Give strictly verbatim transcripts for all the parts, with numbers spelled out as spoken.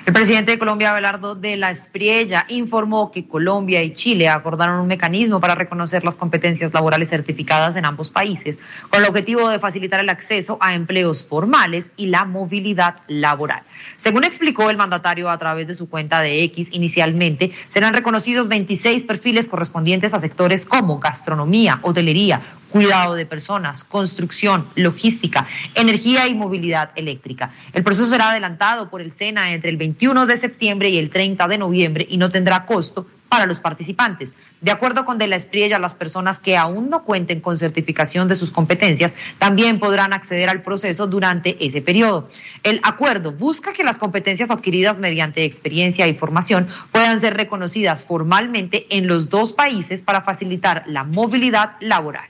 El presidente de Colombia, Abelardo de la Espriella, informó que Colombia y Chile acordaron un mecanismo para reconocer las competencias laborales certificadas en ambos países, con el objetivo de facilitar el acceso a empleos formales y la movilidad laboral. Según explicó el mandatario a través de su cuenta de X, inicialmente serán reconocidos veintiséis perfiles correspondientes a sectores como gastronomía, hotelería, cuidado de personas, construcción, logística, energía y movilidad eléctrica. El proceso será adelantado por el SENA entre el veintiuno de septiembre y el treinta de noviembre y no tendrá costo para los participantes. De acuerdo con De la Espriella, las personas que aún no cuenten con certificación de sus competencias también podrán acceder al proceso durante ese periodo. El acuerdo busca que las competencias adquiridas mediante experiencia y formación puedan ser reconocidas formalmente en los dos países para facilitar la movilidad laboral.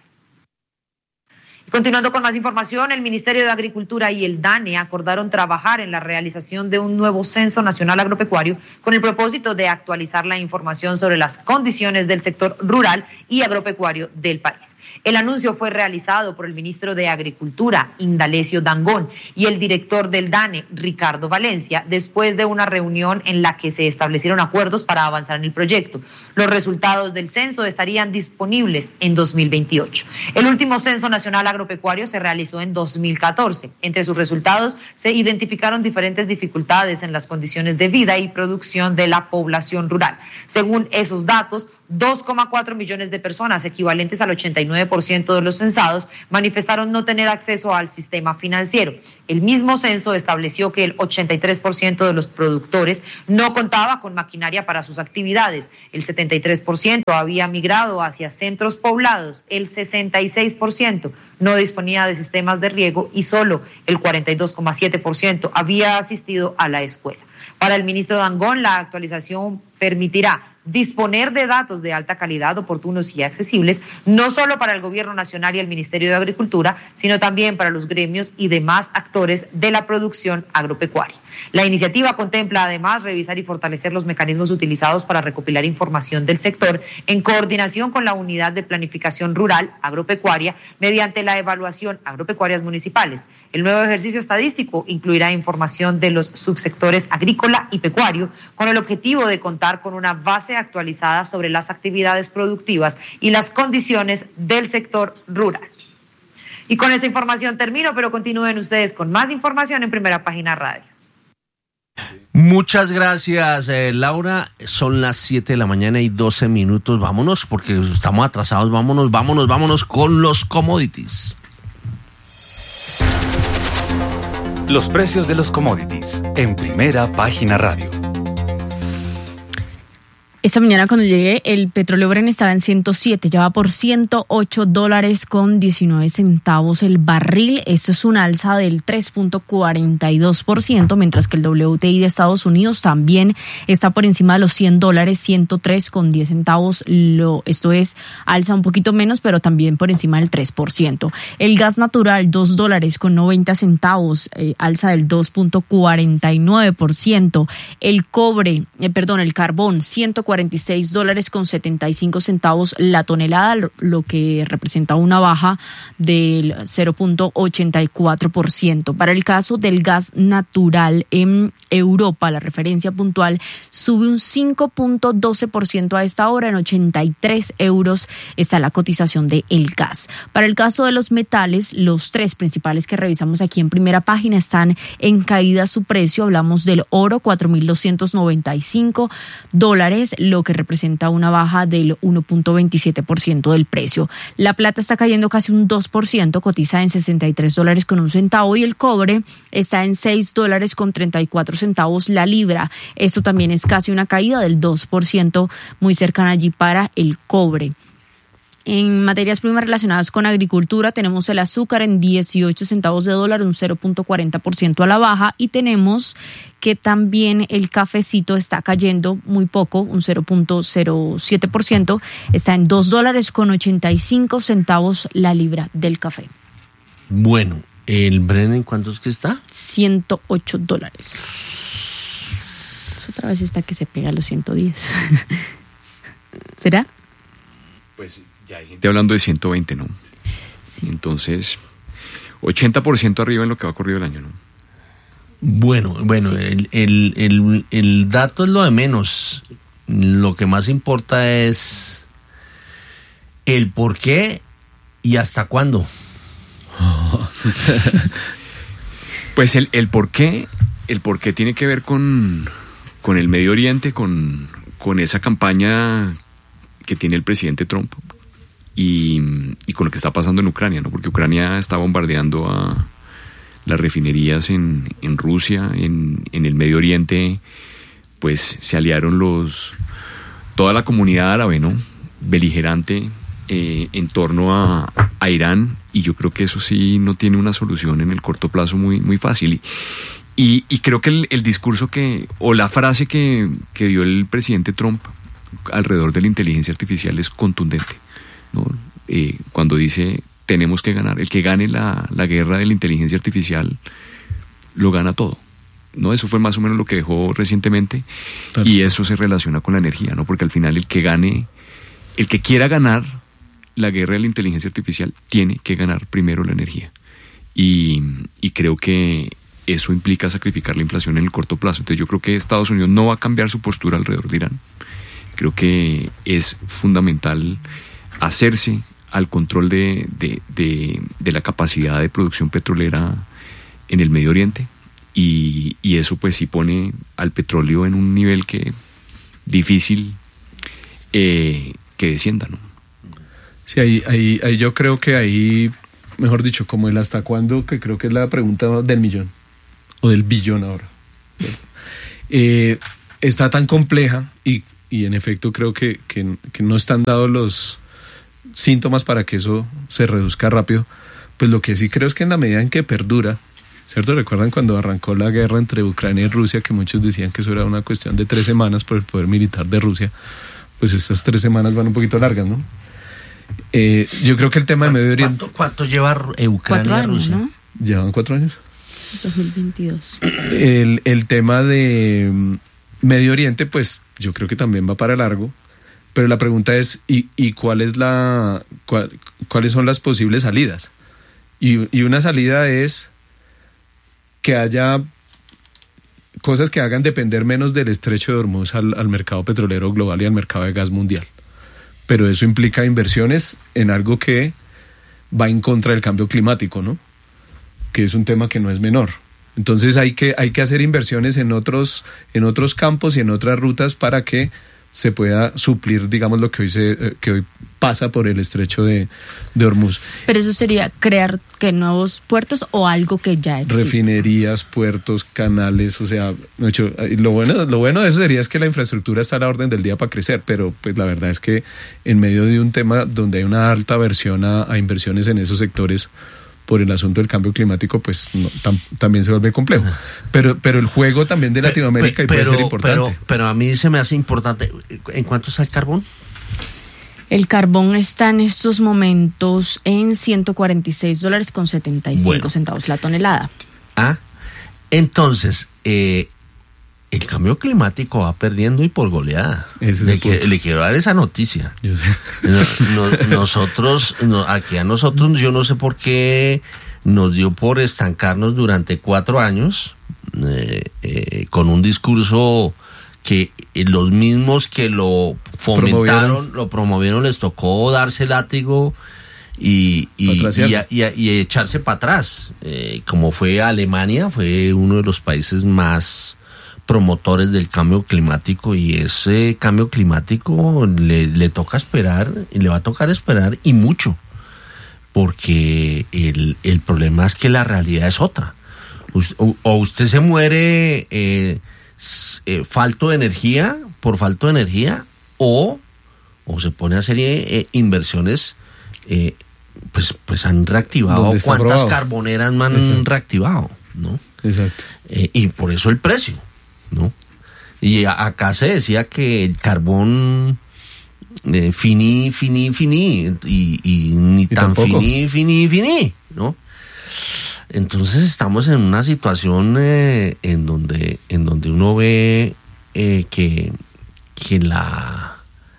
Continuando con más información, el Ministerio de Agricultura y el DANE acordaron trabajar en la realización de un nuevo Censo Nacional Agropecuario con el propósito de actualizar la información sobre las condiciones del sector rural y agropecuario del país. El anuncio fue realizado por el ministro de Agricultura, Indalecio Dangond, y el director del DANE, Ricardo Valencia, después de una reunión en la que se establecieron acuerdos para avanzar en el proyecto. Los resultados del censo estarían disponibles en dos mil veintiocho. El último Censo Nacional Agropecuario se realizó en dos mil catorce. Entre sus resultados se identificaron diferentes dificultades en las condiciones de vida y producción de la población rural. Según esos datos, dos coma cuatro millones de personas, equivalentes al ochenta y nueve por ciento de los censados, manifestaron no tener acceso al sistema financiero. El mismo censo estableció que el ochenta y tres por ciento de los productores no contaba con maquinaria para sus actividades, el setenta y tres por ciento había migrado hacia centros poblados, el sesenta y seis por ciento no disponía de sistemas de riego y solo el cuarenta y dos coma siete por ciento había asistido a la escuela. Para el ministro Dangond, la actualización permitirá disponer de datos de alta calidad, oportunos y accesibles, no solo para el Gobierno Nacional y el Ministerio de Agricultura, sino también para los gremios y demás actores de la producción agropecuaria. La iniciativa contempla además revisar y fortalecer los mecanismos utilizados para recopilar información del sector en coordinación con la Unidad de Planificación Rural Agropecuaria mediante la evaluación agropecuarias municipales. El nuevo ejercicio estadístico incluirá información de los subsectores agrícola y pecuario con el objetivo de contar con una base actualizada sobre las actividades productivas y las condiciones del sector rural. Y con esta información termino, pero continúen ustedes con más información en Primera Página Radio. Muchas gracias, eh, Laura. Son las siete de la mañana y doce minutos. Vámonos, porque estamos atrasados. Vámonos, vámonos, vámonos con los commodities. Los precios de los commodities en Primera Página Radio. Esta mañana cuando llegué, el petróleo Brent estaba en ciento siete, ya va por ciento ocho dólares con diecinueve centavos el barril. Esto es una alza del tres punto cuarenta y dos por ciento, mientras que el W T I de Estados Unidos también está por encima de los cien dólares, ciento tres con diez centavos. Lo, esto es alza un poquito menos, pero también por encima del tres por ciento. El gas natural, dos dólares con noventa centavos, eh, alza del dos punto cuarenta y nueve por ciento. El cobre, eh, perdón, el carbón, ciento cuarenta y seis dólares con setenta y cinco centavos la tonelada, lo que representa una baja del cero punto ochenta y cuatro por ciento. Para el caso del gas natural en Europa, la referencia puntual sube un cinco punto doce por ciento a esta hora, en ochenta y tres euros está la cotización del gas. Para el caso de los metales, los tres principales que revisamos aquí en Primera Página están en caída su precio. Hablamos del oro, cuatro mil doscientos noventa y cinco dólares, lo que representa una baja del uno punto veintisiete por ciento del precio. La plata está cayendo casi un dos por ciento, cotiza en sesenta y tres dólares con un centavo, y el cobre está en seis dólares con treinta y cuatro centavos la libra. Esto también es casi una caída del dos por ciento, muy cercana allí para el cobre. En materias primas relacionadas con agricultura tenemos el azúcar en dieciocho centavos de dólar, un cero punto cuarenta por ciento a la baja, y tenemos que también el cafecito está cayendo muy poco, un cero punto cero siete por ciento, está en dos dólares con ochenta y cinco centavos la libra del café. Bueno, ¿el Brent en cuánto es que está? ciento ocho dólares. Otra vez está que se pega a los ciento diez. ¿Será? Pues ya hay gente hablando de ciento veinte, ¿no? Sí. Entonces, ochenta por ciento arriba en lo que va corrido el año, ¿no? Bueno, bueno, sí. el, el, el, el dato es lo de menos. Lo que más importa es el por qué y hasta cuándo. Pues el, el por qué, el por qué tiene que ver con, con el Medio Oriente, con, con esa campaña que tiene el presidente Trump y, y con lo que está pasando en Ucrania, ¿no? Porque Ucrania está bombardeando a las refinerías en, en Rusia, en, en el Medio Oriente, pues se aliaron los toda la comunidad árabe, ¿no? Beligerante eh, en torno a, a Irán, y yo creo que eso sí no tiene una solución en el corto plazo muy, muy fácil. Y, y, y creo que el, el discurso que, o la frase que, que dio el presidente Trump alrededor de la inteligencia artificial es contundente, ¿no? Eh, cuando dice tenemos que ganar, el que gane la, la guerra de la inteligencia artificial lo gana todo, ¿no? Eso fue más o menos lo que dejó recientemente. Claro. Y eso se relaciona con la energía, ¿no? Porque al final el que gane, el que quiera ganar la guerra de la inteligencia artificial tiene que ganar primero la energía, y, y creo que eso implica sacrificar la inflación en el corto plazo. Entonces yo creo que Estados Unidos no va a cambiar su postura alrededor de Irán. Creo que es fundamental hacerse al control de, de, de, de la capacidad de producción petrolera en el Medio Oriente, y, y eso pues sí pone al petróleo en un nivel que difícil eh, que descienda, ¿no? Sí, ahí, ahí, ahí yo creo que ahí, mejor dicho, como el hasta cuándo, que creo que es la pregunta del millón, o del billón ahora, eh, está tan compleja, y, y en efecto creo que, que, que no están dados los síntomas para que eso se reduzca rápido. Pues lo que sí creo es que en la medida en que perdura, ¿cierto? ¿Recuerdan cuando arrancó la guerra entre Ucrania y Rusia, que muchos decían que eso era una cuestión de tres semanas por el poder militar de Rusia? Pues estas tres semanas van un poquito largas, ¿no? Eh, yo creo que el tema de Medio Oriente... ¿Cuánto, cuánto lleva eh, Ucrania y Rusia? ¿No? ¿Llevan cuatro años? dos mil veintidós. El, el tema de Medio Oriente, pues yo creo que también va para largo. Pero la pregunta es, ¿y, y cuál es la, cuál, cuáles son las posibles salidas? Y, y una salida es que haya cosas que hagan depender menos del estrecho de Hormuz al, al mercado petrolero global y al mercado de gas mundial. Pero eso implica inversiones en algo que va en contra del cambio climático, ¿no? Que es un tema que no es menor. Entonces hay que, hay que hacer inversiones en otros, en otros campos y en otras rutas para que se pueda suplir, digamos, lo que hoy se que hoy pasa por el estrecho de, de Hormuz. Pero eso sería crear que nuevos puertos o algo que ya existe. Refinerías, puertos, canales, o sea, lo bueno, lo bueno de eso sería es que la infraestructura está a la orden del día para crecer, pero pues la verdad es que en medio de un tema donde hay una alta aversión a, a inversiones en esos sectores por el asunto del cambio climático, pues no, tam, también se vuelve complejo. Pero pero el juego también de Latinoamérica pero, puede ser importante. Pero, pero a mí se me hace importante. ¿En cuánto está el carbón? El carbón está en estos momentos en ciento cuarenta y seis dólares con setenta y cinco bueno. centavos la tonelada. Ah, entonces, eh, el cambio climático va perdiendo y por goleada. Ese es le, el que, le quiero dar esa noticia. Yo sé. No, no, nosotros, no, aquí a nosotros, yo no sé por qué nos dio por estancarnos durante cuatro años eh, eh, con un discurso que los mismos que lo fomentaron, promovieron. lo promovieron, les tocó darse látigo y, y, y, y, y echarse para atrás. Eh, como fue Alemania, fue uno de los países más promotores del cambio climático, y ese cambio climático le, le toca esperar, y le va a tocar esperar y mucho, porque el, el problema es que la realidad es otra. O, o usted se muere eh, eh, falto de energía, por falto de energía, o, o se pone a hacer eh, inversiones, eh, pues, pues han reactivado cuántas probado? carboneras más han reactivado, ¿no? Exacto. Eh, y por eso el precio, ¿no? Y a, acá se decía que el carbón eh, finí, finí, finí, y, y ni ¿Y tan tampoco? finí, finí, finí, ¿no? Entonces estamos en una situación eh, en donde en donde uno ve eh, que que la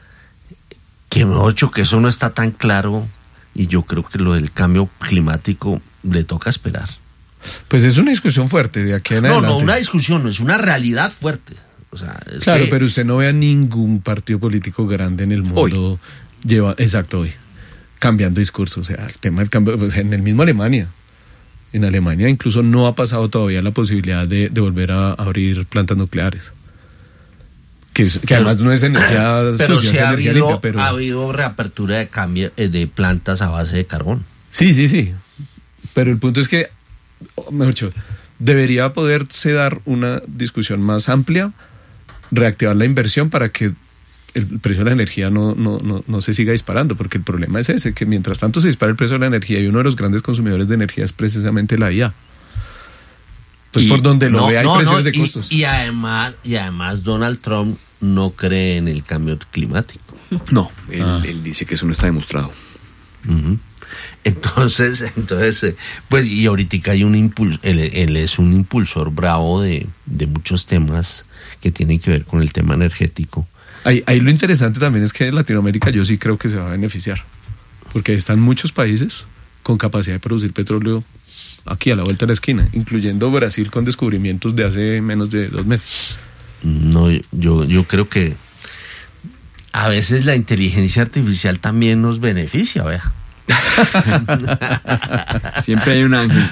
que mejor dicho, que eso no está tan claro, y yo creo que lo del cambio climático le toca esperar. Pues es una discusión fuerte de aquí en no, adelante. No, una discusión, no, es una realidad fuerte. O sea, es claro, que... pero usted no ve a ningún partido político grande en el mundo Hoy. lleva, exacto, hoy, cambiando discurso. O sea, el tema del cambio, o sea, en el mismo Alemania. En Alemania incluso no ha pasado todavía la posibilidad de, de volver a abrir plantas nucleares. Que, es, que pero, además no es energía pero sucia, sí es ha energía habido, limpia, pero... ha habido reapertura de cambio de plantas a base de carbón. Sí, sí, sí. Pero el punto es que, mejor dicho, debería poderse dar una discusión más amplia, reactivar la inversión para que el precio de la energía no, no, no, no se siga disparando, porque el problema es ese, que mientras tanto se dispara el precio de la energía y uno de los grandes consumidores de energía es precisamente la I A. Pues y, por donde lo no, vea hay no, presiones no, de y, costos. Y además, y además Donald Trump no cree en el cambio climático. No, él, Ah. él dice que eso no está demostrado. Uh-huh. Entonces, entonces, pues, y ahorita hay un impulso, él, él es un impulsor bravo de, de muchos temas que tienen que ver con el tema energético. Ahí, ahí lo interesante también es que en Latinoamérica yo sí creo que se va a beneficiar, porque están muchos países con capacidad de producir petróleo aquí a la vuelta de la esquina, incluyendo Brasil con descubrimientos de hace menos de dos meses. No, yo, yo creo que a veces la inteligencia artificial también nos beneficia, vea. Siempre hay un ángel.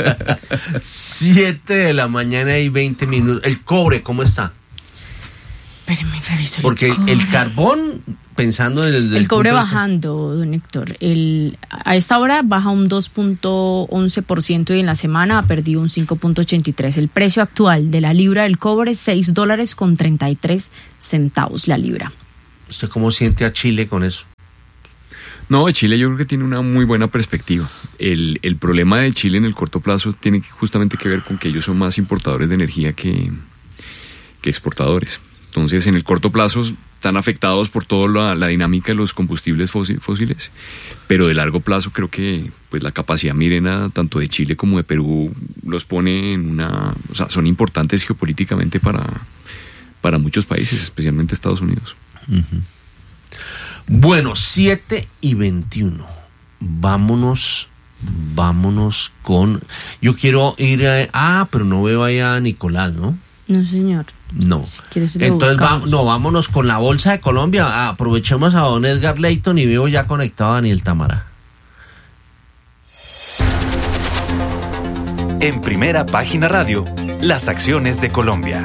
Siete de la mañana y veinte minutos. El cobre, ¿cómo está? Espéreme, reviso el Porque cobre. el carbón, pensando en el... El cobre bajando, don Héctor. El, a esta hora baja un dos punto once por ciento y en la semana ha perdido un cinco punto ochenta y tres por ciento. El precio actual de la libra del cobre, seis dólares con treinta y tres centavos la libra. ¿Usted cómo siente a Chile con eso? No, Chile yo creo que tiene una muy buena perspectiva. El, el problema de Chile en el corto plazo tiene justamente que ver con que ellos son más importadores de energía que, que exportadores. Entonces, en el corto plazo están afectados por toda la, la dinámica de los combustibles fósiles, pero de largo plazo creo que pues la capacidad mirena tanto de Chile como de Perú los pone en una... O sea, son importantes geopolíticamente para, para muchos países, especialmente Estados Unidos. Uh-huh. Bueno, siete y veintiuno. Vámonos, vámonos con... Yo quiero ir a... Ah, pero no veo allá a Nicolás, ¿no? No, señor. No. Si quieres, lo Entonces, va, buscamos. no, vámonos con la Bolsa de Colombia. Aprovechemos a don Edgar Leighton y veo ya conectado a Daniel Tamara. En Primera Página Radio, las acciones de Colombia.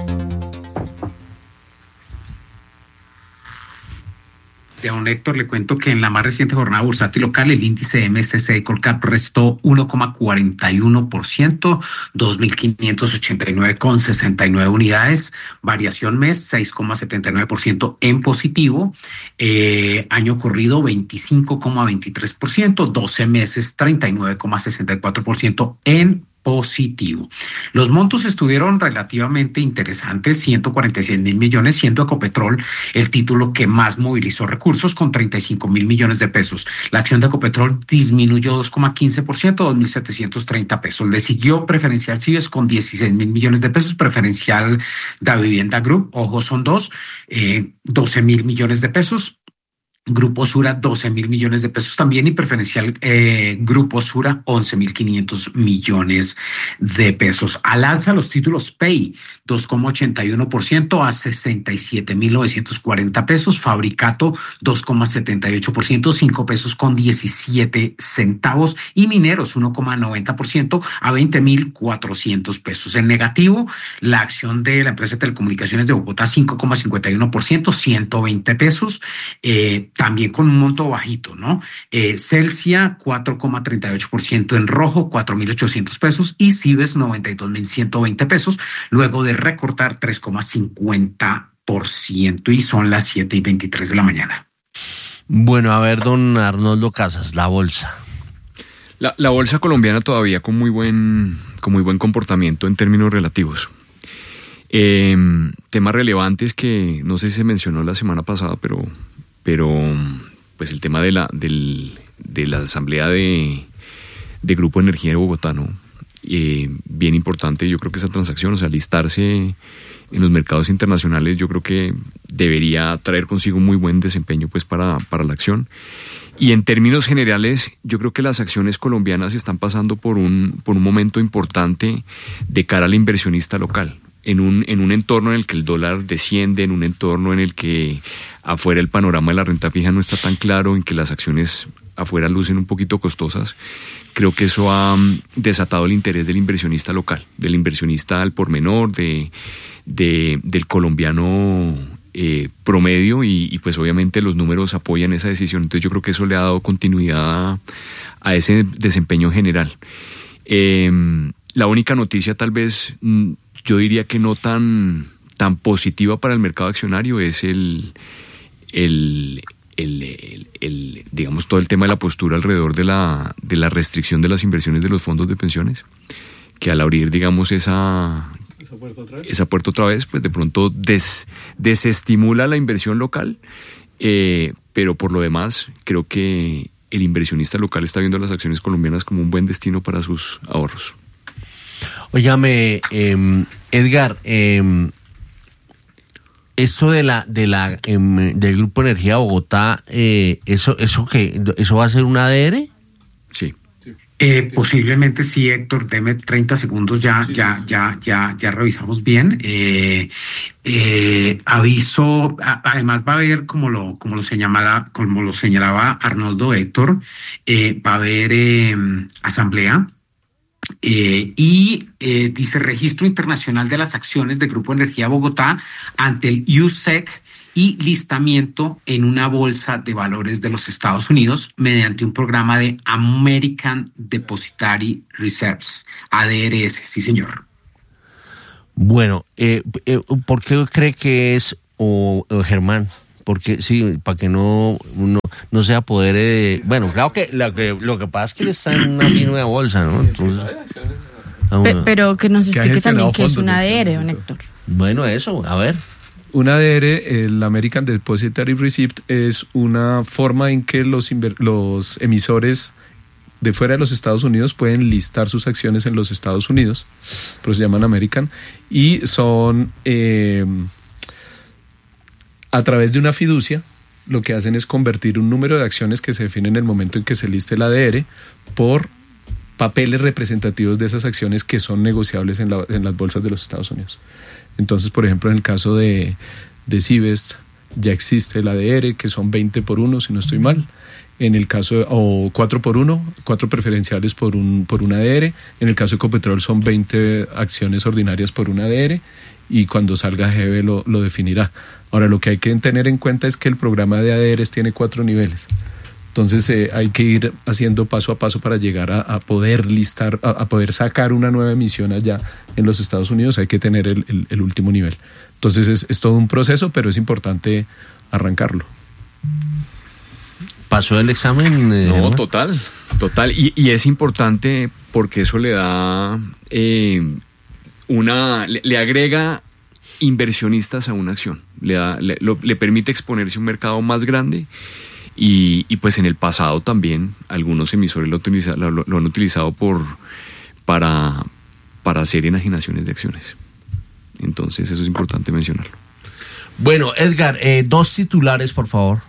A don Héctor le cuento que en la más reciente jornada bursátil local el índice M S C I Colcap restó uno coma cuarenta y uno por ciento, dos mil quinientos ochenta y nueve coma sesenta y nueve unidades, variación mes seis coma setenta y nueve por ciento en positivo, eh, año corrido veinticinco coma veintitrés por ciento, doce meses treinta y nueve coma sesenta y cuatro por ciento en positivo. Los montos estuvieron relativamente interesantes, ciento cuarenta y seis mil millones, siendo Ecopetrol el título que más movilizó recursos con treinta y cinco mil millones de pesos. La acción de Ecopetrol disminuyó dos coma quince por ciento, dos mil setecientos treinta pesos. Le siguió Preferencial Cives con dieciséis mil millones de pesos, Preferencial Da Vivienda Group, ojo son dos, eh, doce mil millones de pesos. Grupo Sura, doce mil millones de pesos también, y Preferencial eh, Grupo Sura, once mil quinientos millones de pesos. Al alza los títulos P E I, dos coma ochenta y uno por ciento a sesenta y siete mil novecientos cuarenta pesos. Fabricato, dos coma setenta y ocho por ciento, cinco pesos con diecisiete centavos. Y Mineros, uno coma noventa por ciento a veinte mil cuatrocientos pesos. En negativo, la acción de la empresa de telecomunicaciones de Bogotá, cinco coma cincuenta y uno por ciento, ciento veinte pesos. Eh, También con un monto bajito, ¿no? Eh, Celsia, cuatro coma treinta y ocho por ciento en rojo, cuatro mil ochocientos pesos, y Cives, noventa y dos mil ciento veinte pesos, luego de recortar tres coma cincuenta por ciento, y son las siete y veintitrés de la mañana. Bueno, a ver, don Arnoldo Casas, la bolsa. La, la bolsa colombiana todavía con muy buen, con muy buen comportamiento en términos relativos. Eh, temas relevantes que no sé si se mencionó la semana pasada, pero... pero pues el tema de la del, de la asamblea de, de Grupo Energía de Bogotá, ¿no? Eh, bien importante, yo creo que esa transacción, o sea, listarse en los mercados internacionales, yo creo que debería traer consigo muy buen desempeño pues para, para la acción. Y en términos generales, yo creo que las acciones colombianas están pasando por un, por un momento importante de cara al inversionista local. En un, en un entorno en el que el dólar desciende, en un entorno en el que afuera el panorama de la renta fija no está tan claro, en que las acciones afuera lucen un poquito costosas, creo que eso ha desatado el interés del inversionista local, del inversionista al por menor, de, de, del colombiano eh, promedio y, y pues obviamente los números apoyan esa decisión. Entonces yo creo que eso le ha dado continuidad a, a ese desempeño general. Eh, la única noticia tal vez, yo diría que no tan, tan positiva para el mercado accionario es el... el El, el, el, digamos, todo el tema de la postura alrededor de la, de la restricción de las inversiones de los fondos de pensiones, que al abrir, digamos, esa, ¿Esa, puerta, otra vez? esa puerta otra vez, pues de pronto des, desestimula la inversión local, eh, pero por lo demás, creo que el inversionista local está viendo las acciones colombianas como un buen destino para sus ahorros. Óigame, eh, Edgar, eh, esto de la de la eh, del Grupo Energía Bogotá, eh, eso eso qué, eso va a ser un A D R? Sí. Eh, posiblemente sí, Héctor, deme treinta segundos, ya, sí, ya, ya, ya, ya revisamos bien. Eh, eh, aviso, a, además va a haber, como lo, como lo señalaba, como lo señalaba Arnoldo, Héctor, eh, va a haber eh, asamblea. Eh, y eh, dice Registro Internacional de las Acciones de Grupo Energía Bogotá ante el U S E C y listamiento en una bolsa de valores de los Estados Unidos mediante un programa de American Depositary Reserves, A D R S, sí señor. Bueno, eh, eh, ¿por qué cree que es, o, o Germán? Porque sí, para que no, no, no sea poder... Eh, bueno, claro que lo, que lo que pasa es que él está en una firme bolsa, ¿no? Entonces, Pe- pero que nos explique también qué es un A D R, don Héctor. Bueno, eso, a ver. Un A D R, el American Depositary Receipt, es una forma en que los, inver- los emisores de fuera de los Estados Unidos pueden listar sus acciones en los Estados Unidos, pero se llaman American, y son... Eh, a través de una fiducia, lo que hacen es convertir un número de acciones que se define en el momento en que se liste el A D R por papeles representativos de esas acciones que son negociables en, la, en las bolsas de los Estados Unidos. Entonces, por ejemplo, en el caso de, de Civest, ya existe el A D R, que son veinte por uno, si no estoy mal. En el caso de, o cuatro por uno, cuatro preferenciales por un, por un A D R. En el caso de Ecopetrol son veinte acciones ordinarias por un A D R, y cuando salga G B lo, lo definirá. Ahora, lo que hay que tener en cuenta es que el programa de A D Rs tiene cuatro niveles. Entonces eh, hay que ir haciendo paso a paso para llegar a, a poder listar, a, a poder sacar una nueva emisión allá en los Estados Unidos. Hay que tener el, el, el último nivel. Entonces es, es todo un proceso, pero es importante arrancarlo. ¿Pasó el examen? Eh, no, total, total. Y, y es importante porque eso le da eh, una, le, le agrega inversionistas a una acción, le, da, le, lo, le permite exponerse a un mercado más grande y, y pues en el pasado también algunos emisores lo, utiliza, lo, lo han utilizado por, para, para hacer enajenaciones de acciones. Entonces eso es importante mencionarlo. Bueno, Edgar, eh, dos titulares, por favor.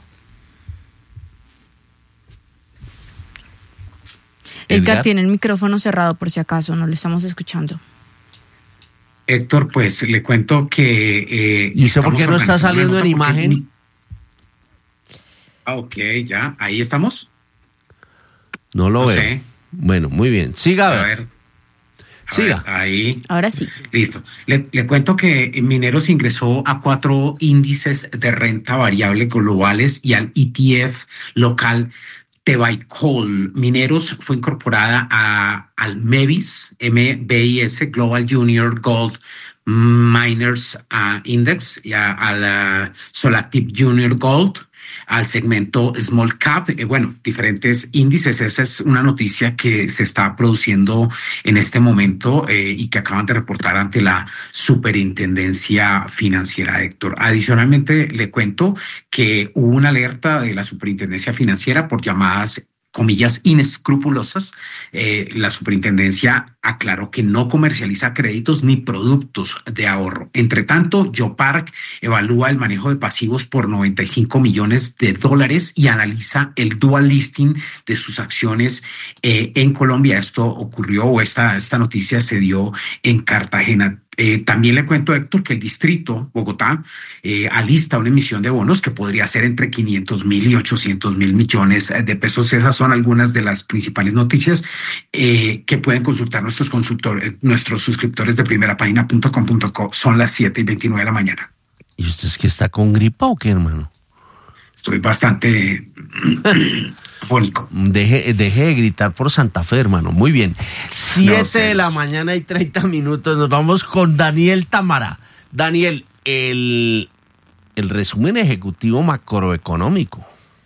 Edgar, Edgar tiene el micrófono cerrado por si acaso, no lo estamos escuchando. Héctor, pues le cuento que... Eh, ¿Y usted por qué no está saliendo en imagen? Mi... Ah, ok, ya, ahí estamos. No lo no veo. Sé. Bueno, muy bien. Siga, a ver. A Siga. Ver, ahí. Ahora sí. Listo. Le, le cuento que Mineros ingresó a cuatro índices de renta variable globales y al E T F local Tebaicol. Mineros fue incorporada a, al MEBIS, M B I S, Global Junior Gold Miners uh, Index, y a, a la Solactive Junior Gold, al segmento Small Cap, eh, bueno, diferentes índices. Esa es una noticia que se está produciendo en este momento eh, y que acaban de reportar ante la Superintendencia Financiera, Héctor. Adicionalmente, le cuento que hubo una alerta de la Superintendencia Financiera por llamadas comillas, inescrupulosas, eh, la superintendencia aclaró que no comercializa créditos ni productos de ahorro. Entre tanto, Geopark evalúa el manejo de pasivos por noventa y cinco millones de dólares y analiza el dual listing de sus acciones eh, en Colombia. Esto ocurrió, o esta, esta noticia se dio en Cartagena. Eh, también le cuento, Héctor, que el distrito, Bogotá, eh, alista una emisión de bonos que podría ser entre quinientos mil y ochocientos mil millones de pesos. Esas son algunas de las principales noticias eh, que pueden consultar nuestros consultores, nuestros suscriptores de primera página punto com punto co. Son las siete y veintinueve de la mañana. ¿Y usted es que está con gripa o qué, hermano? Estoy bastante fónico. Deje, deje de gritar por Santa Fe, hermano. Muy bien. Siete no sé. de la mañana y treinta minutos. Nos vamos con Daniel Támara. Daniel, el, el resumen ejecutivo macroeconómico.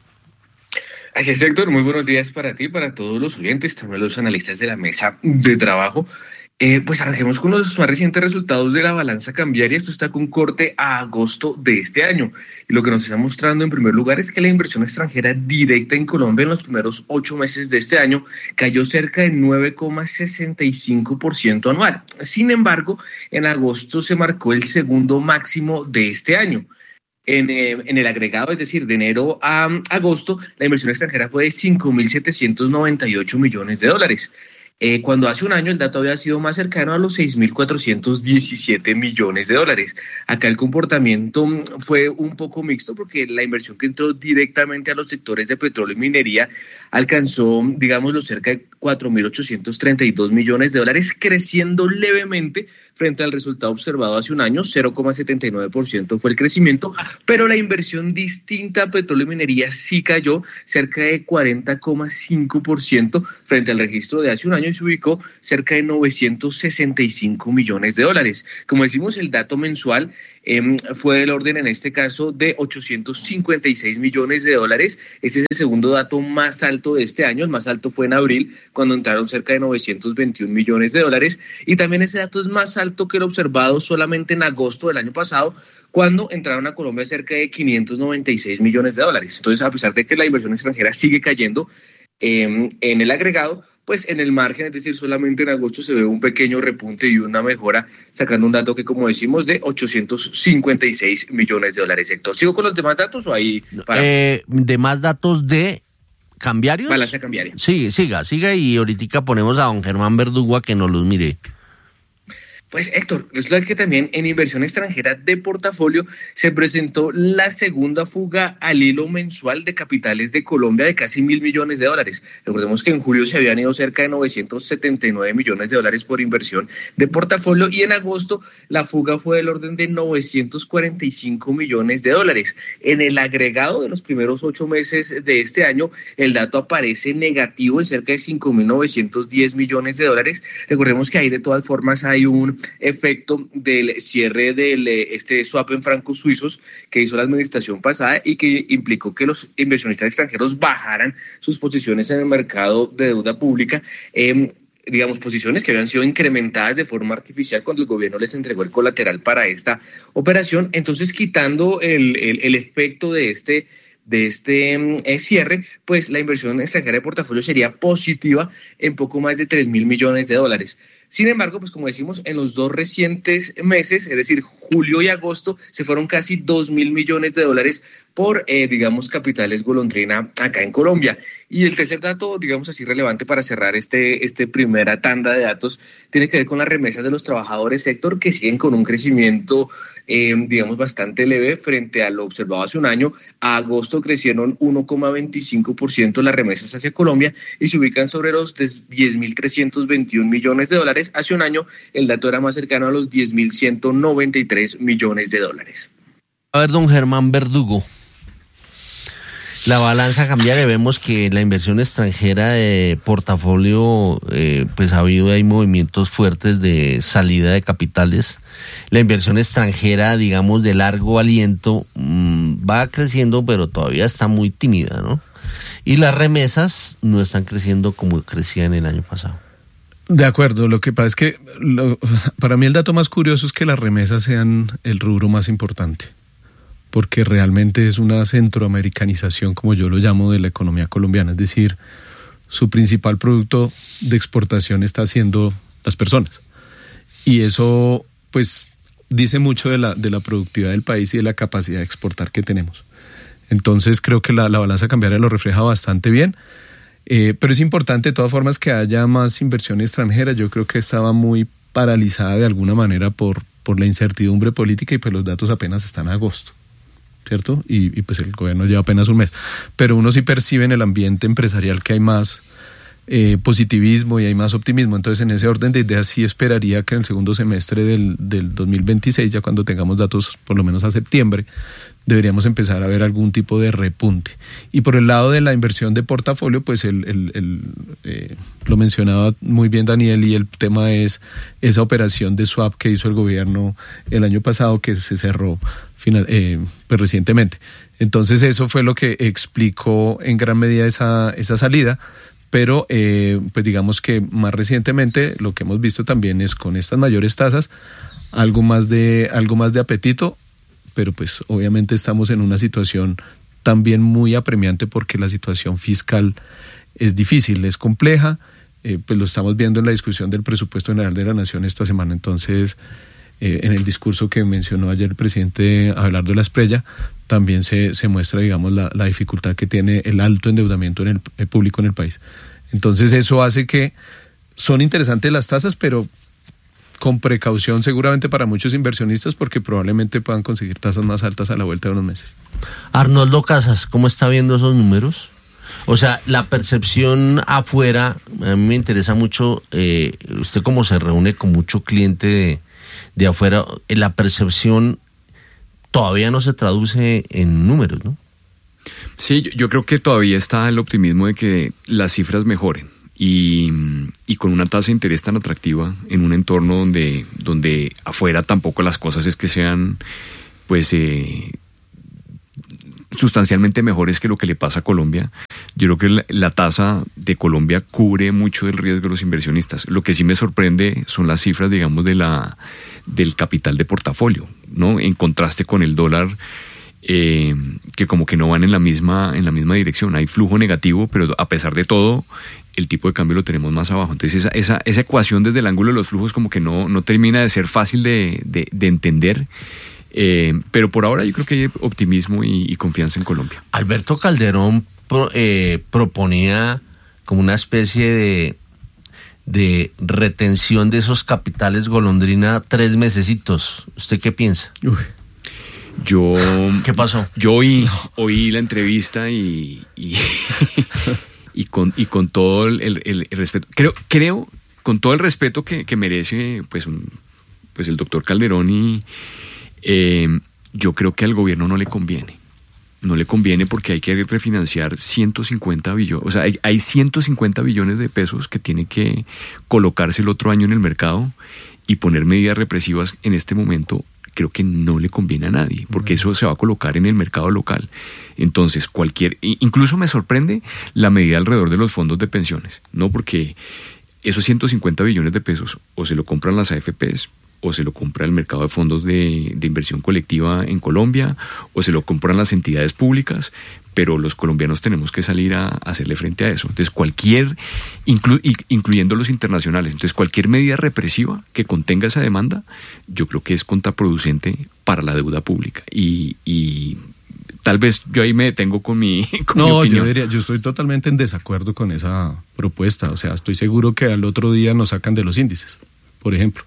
Así es, Héctor. Muy buenos días para ti, para todos los oyentes, también los analistas de la mesa de trabajo. Eh, pues arranquemos con los más recientes resultados de la balanza cambiaria. Esto está con corte a agosto de este año. Y lo que nos está mostrando en primer lugar es que la inversión extranjera directa en Colombia en los primeros ocho meses de este año cayó cerca de nueve coma sesenta y cinco por ciento anual. Sin embargo, en agosto se marcó el segundo máximo de este año. En, eh, en el agregado, es decir, de enero a um, agosto, la inversión extranjera fue de cinco mil setecientos noventa y ocho millones de dólares. Eh, cuando hace un año el dato había sido más cercano a los seis mil cuatrocientos diecisiete millones de dólares. Acá el comportamiento fue un poco mixto porque la inversión que entró directamente a los sectores de petróleo y minería alcanzó, digamos, los cerca de cuatro mil ochocientos treinta y dos millones de dólares, creciendo levemente frente al resultado observado hace un año. Cero coma setenta y nueve por ciento fue el crecimiento, pero la inversión distinta a petróleo y minería sí cayó cerca de cuarenta coma cinco por ciento frente al registro de hace un año y se ubicó cerca de novecientos sesenta y cinco millones de dólares. Como decimos, el dato mensual eh, fue del orden, en este caso, de ochocientos cincuenta y seis millones de dólares. Ese es el segundo dato más alto de este año. El más alto fue en abril, cuando entraron cerca de novecientos veintiún millones de dólares. Y también ese dato es más alto que el observado solamente en agosto del año pasado, cuando entraron a Colombia cerca de quinientos noventa y seis millones de dólares. Entonces, a pesar de que la inversión extranjera sigue cayendo eh, en el agregado, pues en el margen, es decir, solamente en agosto se ve un pequeño repunte y una mejora, sacando un dato que, como decimos, de ochocientos cincuenta y seis millones de dólares. Héctor, ¿sigo con los demás datos o ahí? Para... Eh, ¿Demás datos de cambiarios? Balanza cambiaria. Sí, siga, siga y ahorita ponemos a don Germán Verdugo a que nos los mire. Pues Héctor, resulta que también en inversión extranjera de portafolio se presentó la segunda fuga al hilo mensual de capitales de Colombia de casi mil millones de dólares. Recordemos que en julio se habían ido cerca de novecientos setenta y nueve millones de dólares por inversión de portafolio y en agosto la fuga fue del orden de novecientos cuarenta y cinco millones de dólares. En el agregado de los primeros ocho meses de este año, el dato aparece negativo en cerca de cinco mil novecientos diez millones de dólares. Recordemos que ahí de todas formas hay un efecto del cierre del este swap en francos suizos que hizo la administración pasada y que implicó que los inversionistas extranjeros bajaran sus posiciones en el mercado de deuda pública, eh, digamos, posiciones que habían sido incrementadas de forma artificial cuando el gobierno les entregó el colateral para esta operación. Entonces, quitando el, el, el efecto de este de este eh, cierre, pues la inversión extranjera de portafolio sería positiva en poco más de tres mil millones de dólares. Sin embargo, pues como decimos, en los dos recientes meses, es decir, julio y agosto, se fueron casi dos mil millones de dólares por, eh, digamos, capitales golondrina acá en Colombia. Y el tercer dato, digamos así, relevante para cerrar este, este primera tanda de datos, tiene que ver con las remesas de los trabajadores sector, que siguen con un crecimiento, eh, digamos, bastante leve frente a lo observado hace un año. A agosto crecieron uno coma veinticinco por ciento las remesas hacia Colombia y se ubican sobre los diez mil trescientos veintiún millones de dólares. Hace un año el dato era más cercano a los diez mil ciento noventa y tres millones de dólares. A ver, don Germán Verdugo. La balanza cambiaria, vemos que la inversión extranjera de portafolio, eh, pues ha habido hay movimientos fuertes de salida de capitales. La inversión extranjera, digamos, de largo aliento, mmm, va creciendo, pero todavía está muy tímida, ¿no? Y las remesas no están creciendo como crecían el año pasado. De acuerdo, lo que pasa es que lo, para mí el dato más curioso es que las remesas sean el rubro más importante, porque realmente es una centroamericanización, como yo lo llamo, de la economía colombiana. Es decir, su principal producto de exportación está siendo las personas. Y eso, pues, dice mucho de la, de la productividad del país y de la capacidad de exportar que tenemos. Entonces creo que la, la balanza cambiaria lo refleja bastante bien, eh, pero es importante de todas formas que haya más inversión extranjera. Yo creo que estaba muy paralizada de alguna manera por, por la incertidumbre política y pues los datos apenas están a agosto, ¿cierto? Y, y pues el gobierno lleva apenas un mes. Pero uno sí percibe en el ambiente empresarial que hay más eh, positivismo y hay más optimismo. Entonces en ese orden de ideas sí esperaría que en el segundo semestre del, del dos mil veintiséis, ya cuando tengamos datos por lo menos a septiembre, deberíamos empezar a ver algún tipo de repunte. Y por el lado de la inversión de portafolio, pues el, el, el, eh, lo mencionaba muy bien Daniel, y el tema es esa operación de swap que hizo el gobierno el año pasado, que se cerró final, eh, pues recientemente. Entonces eso fue lo que explicó en gran medida esa, esa salida, pero eh, pues digamos que más recientemente lo que hemos visto también es con estas mayores tasas algo más de, algo más de apetito, pero pues obviamente estamos en una situación también muy apremiante porque la situación fiscal es difícil, es compleja, eh, pues lo estamos viendo en la discusión del presupuesto general de la Nación esta semana. Entonces, eh, en el discurso que mencionó ayer el presidente Abelardo de la Espriella, también se, se muestra, digamos, la, la dificultad que tiene el alto endeudamiento en el, el público en el país. Entonces eso hace que son interesantes las tasas, pero con precaución seguramente para muchos inversionistas, porque probablemente puedan conseguir tasas más altas a la vuelta de unos meses. Arnoldo Casas, ¿cómo está viendo esos números? O sea, la percepción afuera, a mí me interesa mucho, eh, usted como se reúne con mucho cliente de, de afuera, la percepción todavía no se traduce en números, ¿no? Sí, yo, yo creo que todavía está el optimismo de que las cifras mejoren. Y, y con una tasa de interés tan atractiva en un entorno donde, donde afuera tampoco las cosas es que sean pues eh, sustancialmente mejores que lo que le pasa a Colombia. Yo creo que la, la tasa de Colombia cubre mucho del riesgo de los inversionistas. Lo que sí me sorprende son las cifras, digamos, de la del capital de portafolio, ¿no? En contraste con el dólar, eh, que como que no van en la misma en la misma dirección. Hay flujo negativo, pero a pesar de todo el tipo de cambio lo tenemos más abajo. Entonces esa, esa, esa ecuación desde el ángulo de los flujos como que no, no termina de ser fácil de, de, de entender, eh, pero por ahora yo creo que hay optimismo y, y confianza en Colombia. Alberto Calderón pro, eh, proponía como una especie de, de retención de esos capitales golondrina tres mesecitos. ¿Usted qué piensa? Uy. Yo... ¿Qué pasó? Yo oí, oí la entrevista y... y Y con, y con todo el, el, el respeto, creo, creo, con todo el respeto que, que merece pues, un, pues el doctor Calderón, y eh, yo creo que al gobierno no le conviene. No le conviene porque hay que refinanciar ciento cincuenta billones, o sea, hay, hay ciento cincuenta billones de pesos que tiene que colocarse el otro año en el mercado, y poner medidas represivas en este momento creo que no le conviene a nadie, porque eso se va a colocar en el mercado local. Entonces, cualquier, incluso me sorprende la medida alrededor de los fondos de pensiones, ¿no? Porque esos ciento cincuenta billones de pesos o se lo compran las A F Pes, o se lo compra el mercado de fondos de, de inversión colectiva en Colombia, o se lo compran las entidades públicas, pero los colombianos tenemos que salir a, a hacerle frente a eso. Entonces, cualquier, inclu, incluyendo los internacionales, entonces cualquier medida represiva que contenga esa demanda, yo creo que es contraproducente para la deuda pública. Y, y tal vez yo ahí me detengo con mi, con no, mi opinión. Yo diría, yo estoy totalmente en desacuerdo con esa propuesta. O sea, estoy seguro que al otro día nos sacan de los índices, por ejemplo.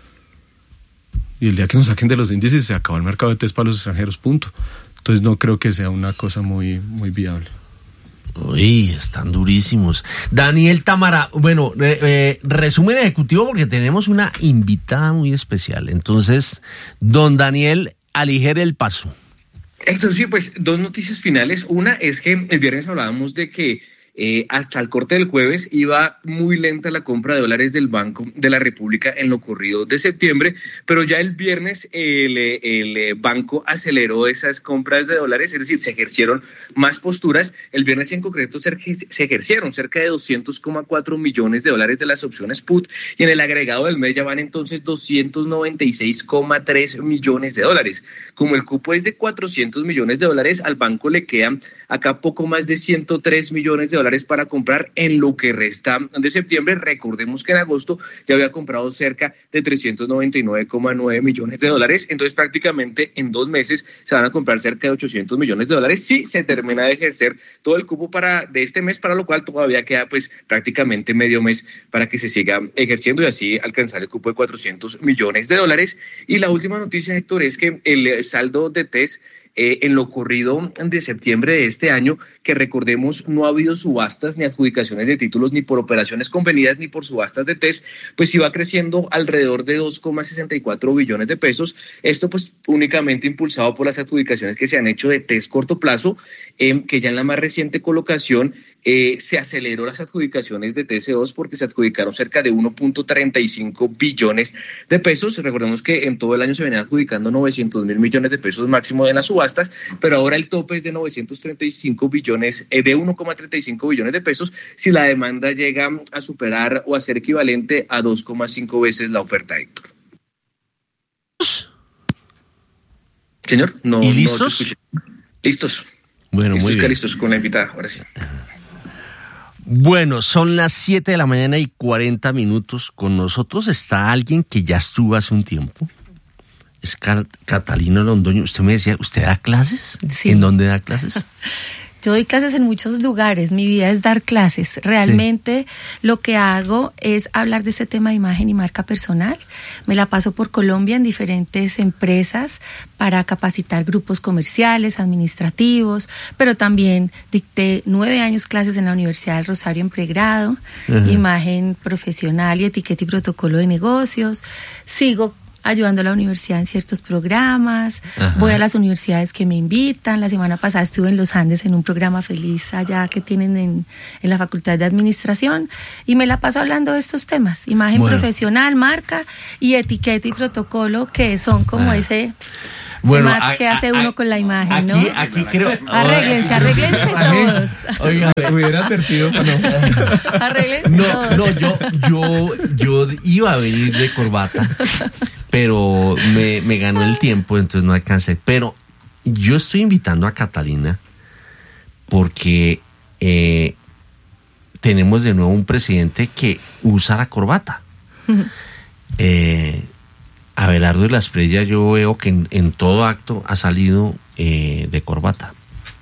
Y el día que nos saquen de los índices se acabó el mercado de test para los extranjeros, punto. Entonces no creo que sea una cosa muy, muy viable. Uy, están durísimos. Daniel Támara, bueno, eh, eh, resumen ejecutivo porque tenemos una invitada muy especial. Entonces, don Daniel, aligere el paso. Esto sí, pues dos noticias finales. Una es que el viernes hablábamos de que Eh, hasta el corte del jueves iba muy lenta la compra de dólares del Banco de la República en lo corrido de septiembre, pero ya el viernes el, el banco aceleró esas compras de dólares, es decir, se ejercieron más posturas. El viernes en concreto se, se ejercieron cerca de doscientos coma cuatro millones de dólares de las opciones put, y en el agregado del mes ya van entonces doscientos noventa y seis coma tres millones de dólares. Como el cupo es de cuatrocientos millones de dólares, al banco le quedan acá poco más de ciento tres millones de dólares para comprar en lo que resta de septiembre. Recordemos que en agosto ya había comprado cerca de trescientos noventa y nueve coma nueve millones de dólares, entonces prácticamente en dos meses se van a comprar cerca de ochocientos millones de dólares si se termina de ejercer todo el cupo para de este mes, para lo cual todavía queda pues prácticamente medio mes para que se siga ejerciendo y así alcanzar el cupo de cuatrocientos millones de dólares. Y la última noticia, Héctor, es que el saldo de T E S Eh, en lo corrido de septiembre de este año, que recordemos no ha habido subastas ni adjudicaciones de títulos ni por operaciones convenidas ni por subastas de T E S, pues iba creciendo alrededor de dos coma sesenta y cuatro billones de pesos. Esto pues únicamente impulsado por las adjudicaciones que se han hecho de T E S corto plazo, eh, que ya en la más reciente colocación Eh, se aceleró las adjudicaciones de T S dos porque se adjudicaron cerca de uno punto treinta y cinco billones de pesos. Recordemos que en todo el año se venía adjudicando novecientos mil millones de pesos máximo en las subastas, pero ahora el tope es de novecientos treinta y cinco billones, eh, de uno coma treinta y cinco billones de pesos si la demanda llega a superar o a ser equivalente a dos coma cinco veces la oferta, Héctor. Señor, no. ¿Y listos? No listos. Bueno, listos, muy bien. Listos con la invitada, ahora sí. Bueno, son las siete de la mañana y cuarenta minutos. Con nosotros está alguien que ya estuvo hace un tiempo. Es Catalina Londoño. Usted me decía, ¿usted da clases? Sí. ¿En dónde da clases? Yo doy clases en muchos lugares, mi vida es dar clases. Realmente sí. Lo que hago es hablar de este tema de imagen y marca personal. Me la paso por Colombia en diferentes empresas para capacitar grupos comerciales, administrativos, pero también dicté nueve años clases en la Universidad del Rosario en pregrado, uh-huh. Imagen profesional y etiqueta y protocolo de negocios. Sigo ayudando a la universidad en ciertos programas, ajá. Voy a las universidades que me invitan. La semana pasada estuve en Los Andes en un programa feliz allá que tienen en, en la Facultad de Administración y me la paso hablando de estos temas, imagen bueno. profesional, marca y etiqueta y protocolo, que son como ah. ese... Bueno, match a, que hace a, uno a, con la imagen, aquí, ¿no? Aquí creo... Arréglense, arréglense todos. Oiga, me hubiera advertido para no... Arréglense no, todos. No, yo, yo, yo iba a venir de corbata, pero me, me ganó el tiempo, entonces no alcancé. Pero yo estoy invitando a Catalina porque eh, tenemos de nuevo un presidente que usa la corbata. eh... Abelardo de la Espriella, yo veo que en, en todo acto ha salido eh, de corbata.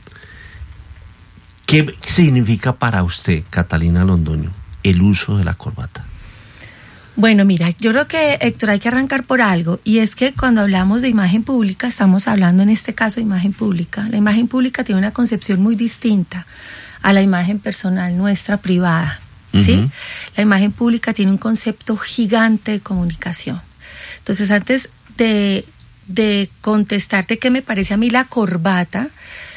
¿Qué significa para usted, Catalina Londoño, el uso de la corbata? Bueno, mira, yo creo que, Héctor, hay que arrancar por algo, y es que cuando hablamos de imagen pública, estamos hablando en este caso de imagen pública. La imagen pública tiene una concepción muy distinta a la imagen personal nuestra, privada, ¿sí? Uh-huh. La imagen pública tiene un concepto gigante de comunicación. Entonces, antes de, de contestarte qué me parece a mí la corbata,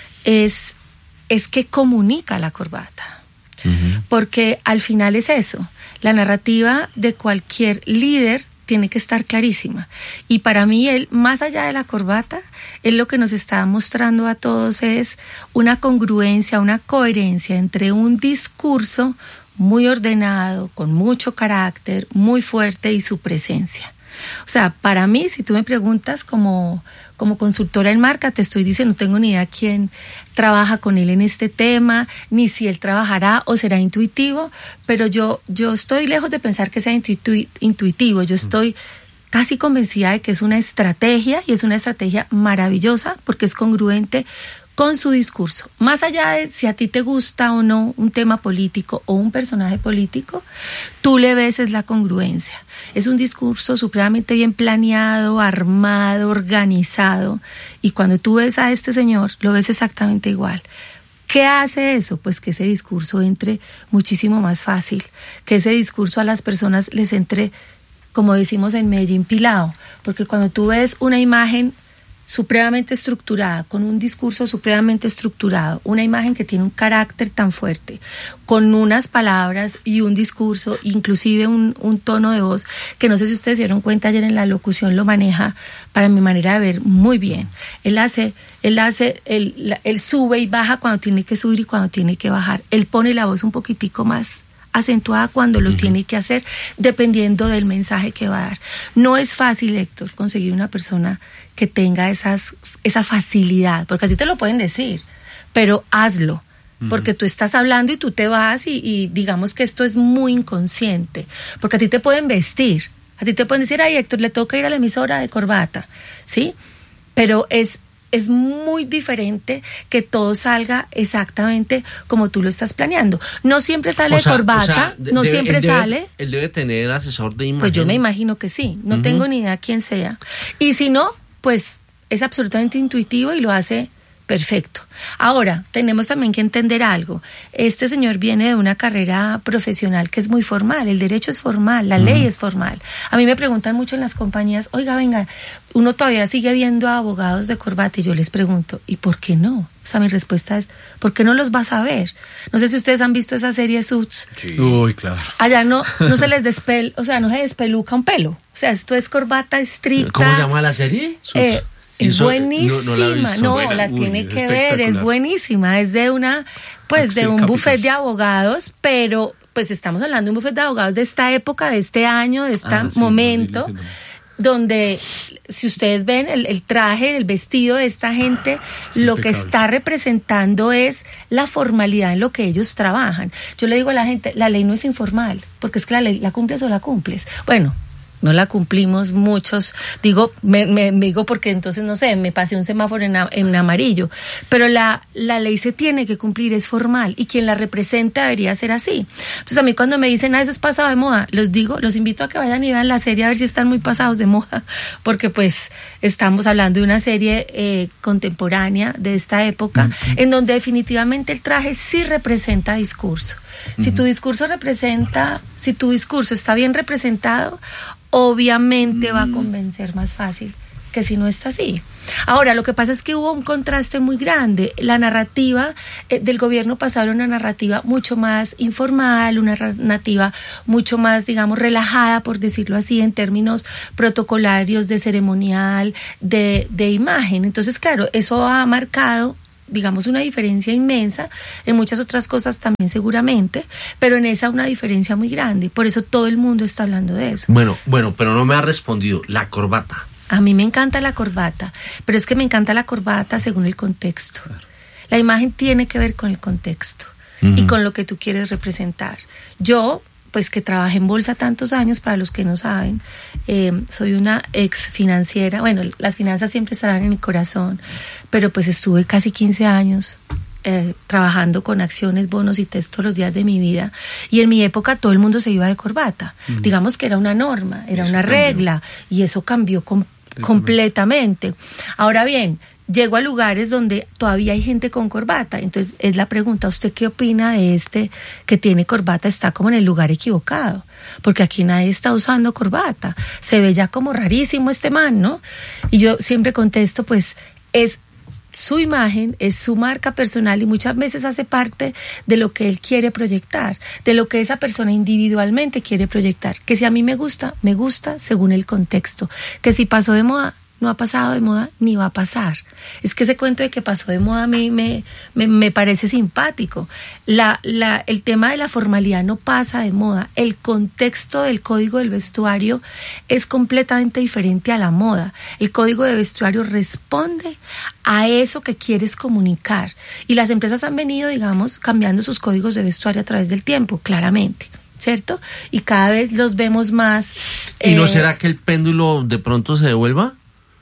es, es que comunica la corbata. Uh-huh. Porque al final es eso, la narrativa de cualquier líder tiene que estar clarísima. Y para mí, él, más allá de la corbata, él lo que nos está mostrando a todos es una congruencia, una coherencia entre un discurso muy ordenado, con mucho carácter, muy fuerte y su presencia. O sea, para mí, si tú me preguntas como, como consultora en marca, te estoy diciendo, no tengo ni idea quién trabaja con él en este tema, ni si él trabajará o será intuitivo, pero yo, yo estoy lejos de pensar que sea intuitu- intuitivo, yo estoy casi convencida de que es una estrategia, y es una estrategia maravillosa porque es congruente con su discurso. Más allá de si a ti te gusta o no un tema político o un personaje político, tú le ves es la congruencia. Es un discurso supremamente bien planeado, armado, organizado, y cuando tú ves a este señor, lo ves exactamente igual. ¿Qué hace eso? Pues que ese discurso entre muchísimo más fácil, que ese discurso a las personas les entre, como decimos en Medellín, pilado, porque cuando tú ves una imagen supremamente estructurada, con un discurso supremamente estructurado, una imagen que tiene un carácter tan fuerte, con unas palabras y un discurso, inclusive un, un tono de voz, que no sé si ustedes se dieron cuenta ayer en la locución, lo maneja, para mi manera de ver, muy bien. Él hace, él hace, él, él sube y baja cuando tiene que subir y cuando tiene que bajar. Él pone la voz un poquitico más acentuada cuando lo uh-huh. tiene que hacer, dependiendo del mensaje que va a dar. No es fácil, Héctor, conseguir una persona que tenga esas, esa facilidad, porque a ti te lo pueden decir, pero hazlo, porque tú estás hablando y tú te vas y, y digamos que esto es muy inconsciente, porque a ti te pueden vestir, a ti te pueden decir, ay Héctor, le toca ir a la emisora de corbata, ¿sí? Pero es, es muy diferente que todo salga exactamente como tú lo estás planeando. No siempre sale O sea, de corbata, o sea, de- no debe- siempre él debe- sale. Él debe tener asesor de imagen. Pues yo me imagino que sí, no Ujú. tengo ni idea quién sea. Y si no, pues es absolutamente intuitivo y lo hace perfecto. Ahora, tenemos también que entender algo. Este señor viene de una carrera profesional que es muy formal, el derecho es formal, la ley es formal. A mí me preguntan mucho en las compañías, oiga, venga, uno todavía sigue viendo a abogados de corbata, y yo les pregunto, ¿y por qué no? O sea, mi respuesta es, ¿por qué no los vas a ver? No sé si ustedes han visto esa serie Suits. Sí. Uy, claro. Allá no, no se les despel, o sea, no se despeluca un pelo. O sea, esto es corbata estricta. ¿Cómo se llama la serie? Eh, Sí, es eso- buenísima, no- no la he visto. no, Buena. la Uy, tiene es que ver, es espectacular. buenísima, es de una, pues de Axel un Capital. buffet de abogados, pero pues estamos hablando de un buffet de abogados de esta época, de este año, de este Ah, sí, momento, dos mil diecinueve. donde si ustedes ven el, el traje, el vestido de esta gente, Es lo que impecable. está representando es la formalidad en lo que ellos trabajan. Yo le digo a la gente, la ley no es informal, porque es que la ley la cumples o la cumples. Bueno, no la cumplimos muchos, digo, me, me, me digo porque entonces, no sé, me pasé un semáforo en, a- en amarillo, pero la, la ley se tiene que cumplir, es formal, y quien la representa debería ser así. Entonces a mí cuando me dicen, ah, eso es pasado de moda, los digo, los invito a que vayan y vean la serie a ver si están muy pasados de moda, porque pues estamos hablando de una serie eh, contemporánea de esta época, en donde definitivamente el traje sí representa discurso. Si tu discurso representa, si tu discurso está bien representado, obviamente va a convencer más fácil que si no está así. Ahora, lo que pasa es que hubo un contraste muy grande. La narrativa eh, del gobierno pasado era una narrativa mucho más informal, una narrativa mucho más, digamos, relajada, por decirlo así, en términos protocolarios, de ceremonial, de, de imagen. Entonces, claro, eso ha marcado, digamos, una diferencia inmensa, en muchas otras cosas también seguramente, pero en esa una diferencia muy grande, por eso todo el mundo está hablando de eso. Bueno, bueno, pero no me ha respondido. La corbata. A mí me encanta la corbata, pero es que me encanta la corbata según el contexto. La imagen tiene que ver con el contexto Ujú. y con lo que tú quieres representar. Yo, pues que trabajé en bolsa tantos años, para los que no saben, eh, soy una ex financiera. Bueno, las finanzas siempre estarán en mi corazón, pero pues estuve casi quince años eh, trabajando con acciones, bonos y test todos los días de mi vida, y en mi época todo el mundo se iba de corbata. Uh-huh. Digamos que era una norma, era una cambió. regla, y eso cambió com- completamente. Ahora bien, llego a lugares donde todavía hay gente con corbata, entonces es la pregunta, ¿usted qué opina de este que tiene corbata? Está como en el lugar equivocado, porque aquí nadie está usando corbata, se ve ya como rarísimo este man, ¿no? Y yo siempre contesto, pues es su imagen, es su marca personal, y muchas veces hace parte de lo que él quiere proyectar, de lo que esa persona individualmente quiere proyectar, que si a mí me gusta, me gusta según el contexto, que si pasó de moda, no ha pasado de moda ni va a pasar. Es que ese cuento de que pasó de moda a mí me, me, me parece simpático. La, la, el tema de la formalidad no pasa de moda. El contexto del código del vestuario es completamente diferente a la moda. El código de vestuario responde a eso que quieres comunicar. Y las empresas han venido, digamos, cambiando sus códigos de vestuario a través del tiempo, claramente, ¿cierto? Y cada vez los vemos más... ¿Y eh, no será que el péndulo de pronto se devuelva?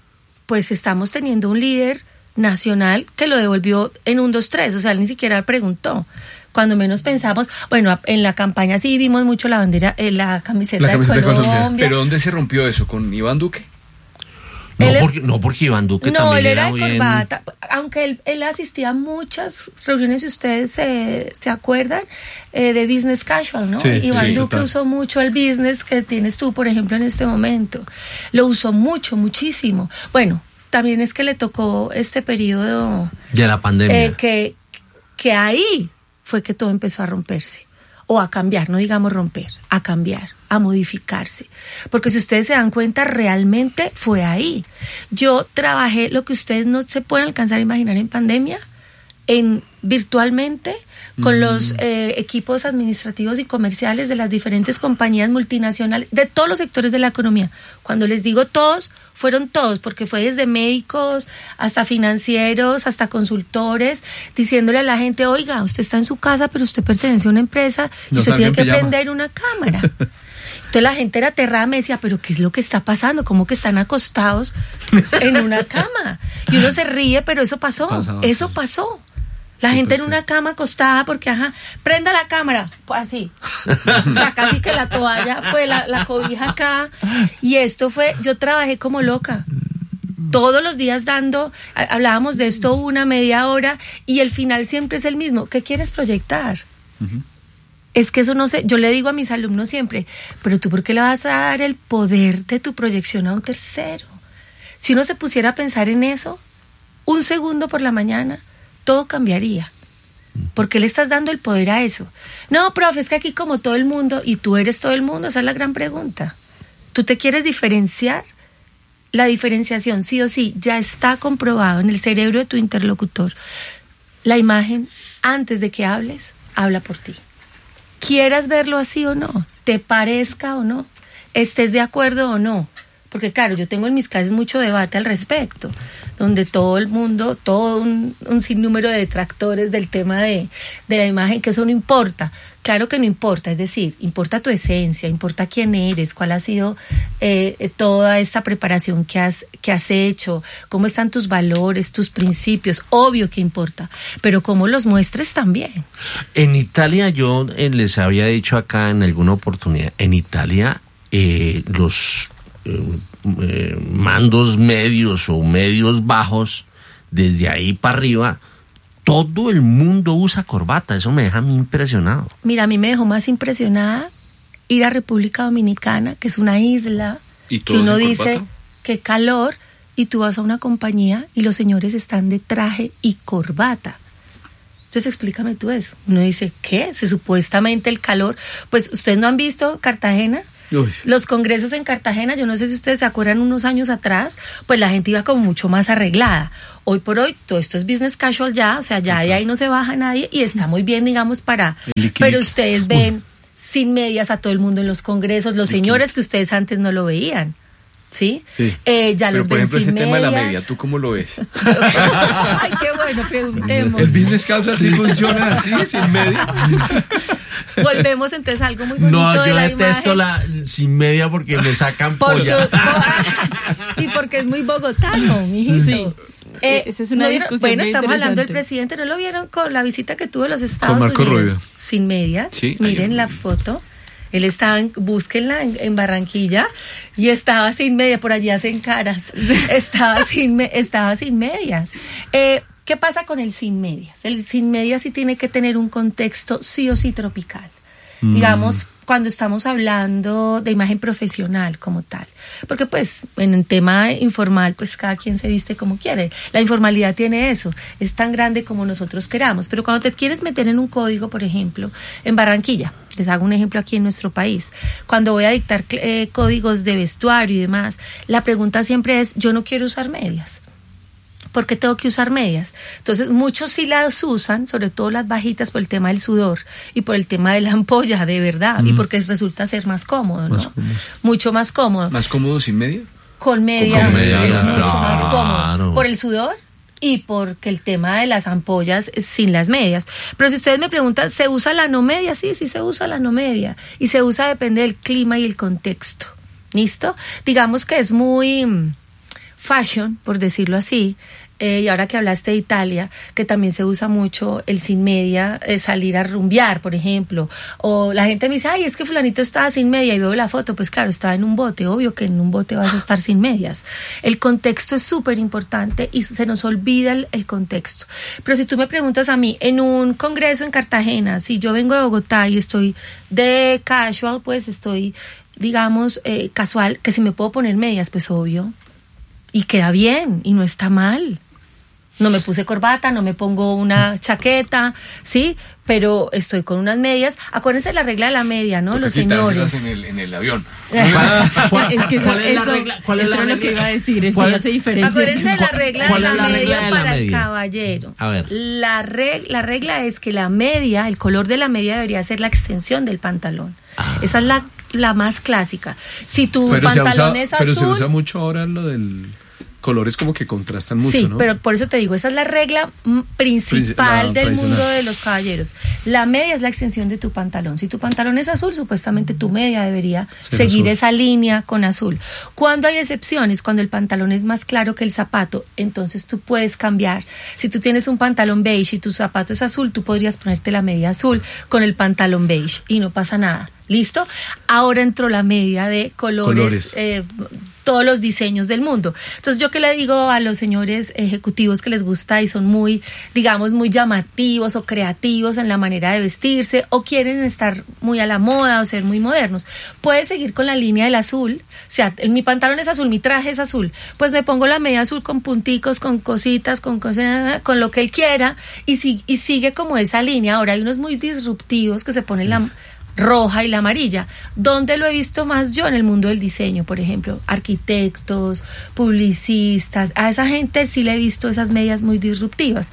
Pues estamos teniendo un líder nacional que lo devolvió en un, dos, tres, o sea, él ni siquiera preguntó. Cuando menos pensamos, bueno, en la campaña sí vimos mucho la bandera, eh, la camiseta, La camiseta de Colombia. de Colombia. ¿Pero dónde se rompió eso? ¿Con Iván Duque? No, Él- porque, no, porque Iván Duque No, también él era de muy bien- corbata, aunque él, él asistía a muchas reuniones, si ustedes se, se acuerdan, eh, de business casual, ¿no? Sí, Iván sí, Duque total. usó mucho el business que tienes tú, por ejemplo, en este momento. Lo usó mucho, muchísimo. Bueno, también es que le tocó este periodo... de la pandemia. Eh, que, que ahí fue que todo empezó a romperse o a cambiar, no digamos romper, a cambiar, a modificarse, porque si ustedes se dan cuenta, realmente fue ahí. Yo trabajé lo que ustedes no se pueden alcanzar a imaginar en pandemia, en virtualmente con mm. los eh, equipos administrativos y comerciales de las diferentes compañías multinacionales, de todos los sectores de la economía. Cuando les digo todos, fueron todos, porque fue desde médicos hasta financieros, hasta consultores, diciéndole a la gente, oiga, usted está en su casa, pero usted pertenece a una empresa y no usted tiene que pijama. prender una cámara. Entonces la gente era aterrada, me decía, pero ¿qué es lo que está pasando? ¿Cómo que están acostados en una cama? Y uno se ríe, pero eso pasó, Pasaba, eso sí. pasó. La sí, gente pues en una sí. cama acostada porque, ajá, prenda la cámara, pues así. O sea, casi que la toalla, pues la, la cobija acá. Y esto fue, yo trabajé como loca. Todos los días dando, hablábamos de esto una media hora y el final siempre es el mismo. ¿Qué quieres proyectar? Uh-huh. Es que eso no sé, yo le digo a mis alumnos siempre, pero tú ¿por qué le vas a dar el poder de tu proyección a un tercero? Si uno se pusiera a pensar en eso, un segundo por la mañana, todo cambiaría. ¿Por qué le estás dando el poder a eso? No, profe, es que aquí como todo el mundo, y tú eres todo el mundo, esa es la gran pregunta. ¿Tú te quieres diferenciar? La diferenciación, sí o sí, ya está comprobado en el cerebro de tu interlocutor. La imagen, antes de que hables, habla por ti. Quieras verlo así o no, te parezca o no, estés de acuerdo o no. Porque claro, yo tengo en mis clases mucho debate al respecto, donde todo el mundo, todo un, un sinnúmero de detractores del tema de, de la imagen, que eso no importa. Claro que no importa, es decir, importa tu esencia, importa quién eres, cuál ha sido eh, toda esta preparación que has, que has hecho, cómo están tus valores, tus principios, obvio que importa, pero cómo los muestres también. En Italia, yo eh, les había dicho acá en alguna oportunidad, en Italia eh, los... Eh, mandos medios o medios bajos, desde ahí para arriba, todo el mundo usa corbata. Eso me deja a mí impresionado. Mira, a mí me dejó más impresionada ir a República Dominicana, que es una isla que uno dice que calor, y tú vas a una compañía y los señores están de traje y corbata. Entonces explícame tú eso. Uno dice, ¿qué? Si supuestamente el calor, pues ustedes no han visto Cartagena. Uy. Los congresos en Cartagena, yo no sé si ustedes se acuerdan unos años atrás, pues la gente iba como mucho más arreglada. Hoy por hoy todo esto es business casual ya, o sea, ya de ahí no se baja nadie y está muy bien, digamos, para... Pero ustedes ven Uy. sin medias a todo el mundo en los congresos, los señores que ustedes antes no lo veían. ¿Sí? Sí. Eh, ya Pero los por ven ejemplo, sin ese medias. tema de la media, ¿tú cómo lo ves? Ay, qué bueno, preguntemos. El business casual sí funciona así, sin media. Volvemos entonces a algo muy bonito no, de yo la detesto imagen. la sin media porque me sacan Porque, polla. y porque es muy bogotano, mijito. Sí. Eh, Esa es una ¿no discusión Bueno, muy estamos hablando del interesante. presidente, ¿no lo vieron con la visita que tuvo a los Estados Con Marco Unidos? Rubio. Sin medias. Sí, Miren ahí. la foto. Él estaba, en, búsquenla en, en Barranquilla, y estaba sin media, por allí hacen caras, estaba sin, me, estaba sin medias. Eh, ¿Qué pasa con el sin medias? El sin medias sí tiene que tener un contexto sí o sí tropical. Mm. Digamos, cuando estamos hablando de imagen profesional como tal. Porque pues en el tema informal, pues cada quien se viste como quiere. La informalidad tiene eso, es tan grande como nosotros queramos. Pero cuando te quieres meter en un código, por ejemplo, en Barranquilla, les hago un ejemplo aquí en nuestro país, cuando voy a dictar eh, códigos de vestuario y demás, la pregunta siempre es, yo no quiero usar medias. ¿Por qué tengo que usar medias? Entonces muchos sí las usan, sobre todo las bajitas, por el tema del sudor y por el tema de la ampolla, de verdad, mm. y porque resulta ser más cómodo, ¿no? Más cómodo. Mucho más cómodo. ¿Más cómodo sin media? Con media, Con media es claro. mucho más cómodo. Por el sudor y porque el tema de las ampollas es sin las medias. Pero si ustedes me preguntan, ¿se usa la no media? Sí, sí se usa la no media. Y se usa depende del clima y el contexto. ¿Listo? Digamos que es muy fashion, por decirlo así. Eh, y ahora que hablaste de Italia, que también se usa mucho el sin media, eh, salir a rumbear, por ejemplo, o la gente me dice, ay, es que fulanito estaba sin media, y veo la foto, pues claro, estaba en un bote, obvio que en un bote vas a estar sin medias. El contexto es súper importante y se nos olvida el, el contexto. Pero si tú me preguntas a mí, en un congreso en Cartagena, si yo vengo de Bogotá y estoy de casual, pues estoy, digamos, eh, casual, que si me puedo poner medias, pues obvio, y queda bien, y no está mal. No me puse corbata, no me pongo una chaqueta, ¿sí? Pero estoy con unas medias. Acuérdense de la regla de la media, ¿no? Toca Los señores. En el, en el avión. ¿Cuál, es que eso, ¿Cuál es la eso- regla? ¿Cuál es eso la es lo regla? que iba a decir, eso ¿Cuál- ya se diferencia. Acuérdense de la regla de ¿Cuál la, es la regla media de la para el media? caballero. A ver. La, reg- la regla es que la media, el color de la media debería ser la extensión del pantalón. Ah. Esa es la, la más clásica. Si tu Pero, se, pantalón usa, es pero se azul... usa mucho ahora lo del... Colores como que contrastan mucho, Sí, ¿no? pero por eso te digo, esa es la regla mm, principal la del tradicional. mundo de los caballeros. La media es la extensión de tu pantalón. Si tu pantalón es azul, supuestamente tu media debería Ser seguir azul. esa línea con azul. Cuando hay excepciones, cuando el pantalón es más claro que el zapato, entonces tú puedes cambiar. Si tú tienes un pantalón beige y tu zapato es azul, tú podrías ponerte la media azul con el pantalón beige y no pasa nada. ¿Listo? Ahora entró la media de colores, Colores. eh, todos los diseños del mundo. Entonces, ¿yo qué le digo a los señores ejecutivos que les gusta y son muy, digamos, muy llamativos o creativos en la manera de vestirse o quieren estar muy a la moda o ser muy modernos? Puedes seguir con la línea del azul. O sea, el- mi pantalón es azul, mi traje es azul. Pues me pongo la media azul con punticos, con cositas, con cosas, con lo que él quiera y, si- y sigue como esa línea. Ahora hay unos muy disruptivos que se ponen la roja y la amarilla. ¿Dónde lo he visto más yo? En el mundo del diseño, por ejemplo, arquitectos, publicistas, a esa gente sí le he visto esas medias muy disruptivas.